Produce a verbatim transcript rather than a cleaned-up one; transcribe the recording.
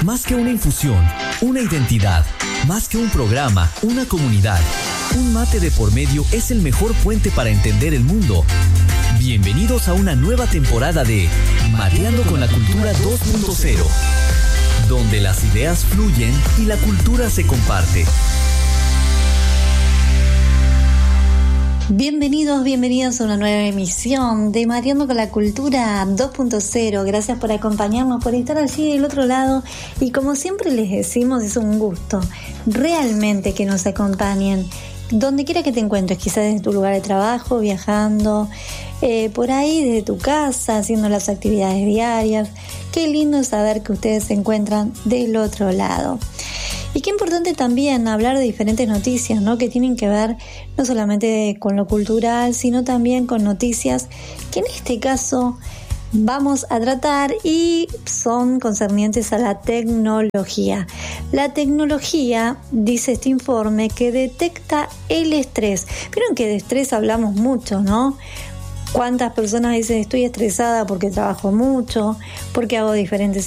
Más que una infusión, una identidad. Más que un programa, una comunidad. Un mate de por medio es el mejor puente para entender el mundo. Bienvenidos a una nueva temporada de Mateando con la Cultura dos punto cero, donde las ideas fluyen y la cultura se comparte. Bienvenidos, bienvenidos a una nueva emisión de Mateando con la Cultura dos punto cero. Gracias por acompañarnos, por estar allí del otro lado. Y como siempre les decimos, es un gusto realmente que nos acompañen. Donde quiera que te encuentres, quizás desde tu lugar de trabajo, viajando, eh, por ahí desde tu casa, haciendo las actividades diarias. Qué lindo saber que ustedes se encuentran del otro lado. Y qué importante también hablar de diferentes noticias, ¿no? Que tienen que ver no solamente con lo cultural, sino también con noticias que en este caso vamos a tratar y son concernientes a la tecnología. La tecnología, dice este informe, que detecta el estrés. Vieron que de estrés hablamos mucho, ¿no? ¿Cuántas personas dicen estoy estresada porque trabajo mucho, porque hago diferentes